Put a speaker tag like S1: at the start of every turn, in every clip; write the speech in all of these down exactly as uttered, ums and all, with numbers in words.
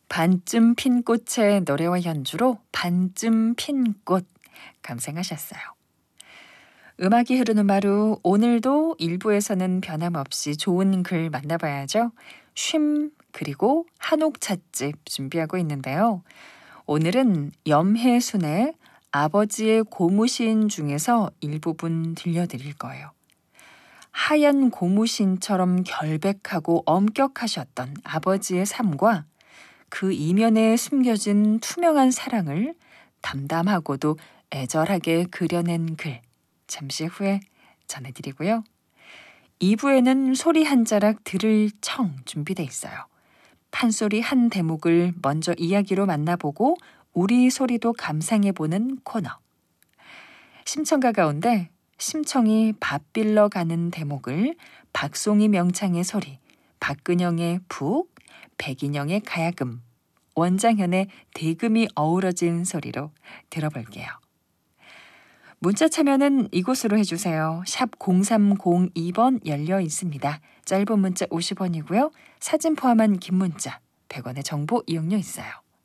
S1: 반쯤 핀 꽃의 노래와 연주로 반쯤 핀 꽃 감상하셨어요. 음악이 흐르는 하루, 오늘도 일부에서는 변함없이 좋은 글 만나봐야죠. 쉼 그리고 한옥 찻집 준비하고 있는데요. 오늘은 염혜순의 아버지의 고무신 중에서 일부분 들려드릴 거예요. 하얀 고무신처럼 결백하고 엄격하셨던 아버지의 삶과 그 이면에 숨겨진 투명한 사랑을 담담하고도 애절하게 그려낸 글, 잠시 후에 전해드리고요. 이 부에는 소리 한 자락 들을 청 준비돼 있어요. 판소리 한 대목을 먼저 이야기로 만나보고 우리 소리도 감상해보는 코너. 심청가 가운데 심청이 밥 빌러 가는 대목을 박송이 명창의 소리, 박근영의 북, 백인영의 가야금, 원장현의 대금이 어우러진 소리로 들어볼게요. 문자 참여는 이곳으로 해주세요. 샵 공삼공이 번 열려 있습니다. 짧은 문자 오십 원이고요. 사진 포함한 긴 문자 백 원의 정보 이용료 있어요.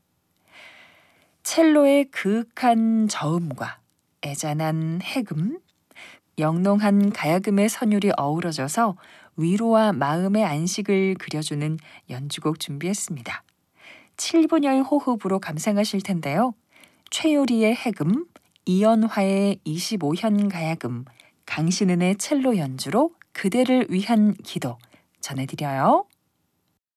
S1: 첼로의 그윽한 저음과 애잔한 해금, 영롱한 가야금의 선율이 어우러져서 위로와 마음의 안식을 그려주는 연주곡 준비했습니다. 칠 분여의 호흡으로 감상하실 텐데요. 최요리의 해금, 이연화의 이십오 현 가야금, 강신은의 첼로 연주로 그대를 위한 기도 전해드려요.